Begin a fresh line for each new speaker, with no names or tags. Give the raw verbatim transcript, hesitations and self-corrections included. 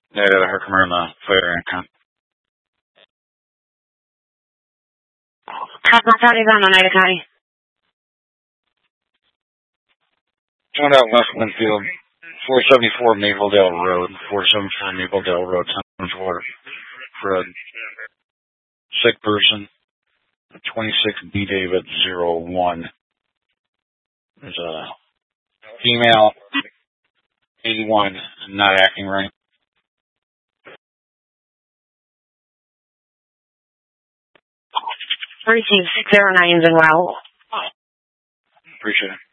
Yeah, I heard from her in the fire income.
Cosmo County is on Oneida County.
Found out West Winfield, four seventy-four Mapledale Road, four seventy-four Mapledale Road, Central Florida, for a sick person, twenty-six B David zero one. There's a female, eighty-one, not acting right.
Received six zero nines and well.
Appreciate it.